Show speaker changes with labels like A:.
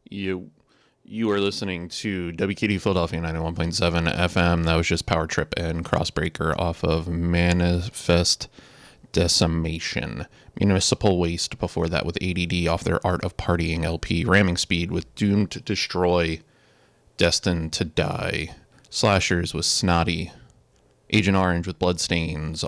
A: You you are listening to WKD Philadelphia 91.7 FM. That was just Power Trip and Crossbreaker off of Manifest Decimation. Municipal Waste before that with ADD off their Art of Partying LP. Ramming Speed with Doomed to Destroy, Destined to Die. Slashers with Snotty. Agent Orange with Bloodstains